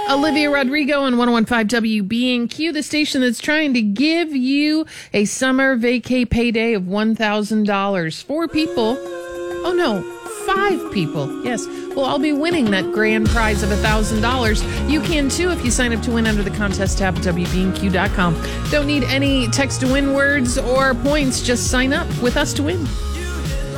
Olivia Rodrigo on 101.5 WBNQ, the station that's trying to give you a summer vacay payday of $1,000. 4 people. Oh, no. 5 people. Yes. Well, I'll be winning that grand prize of $1,000. You can, too, if you sign up to win under the contest tab at WBNQ.com. Don't need any text to win words or points. Just sign up with us to win.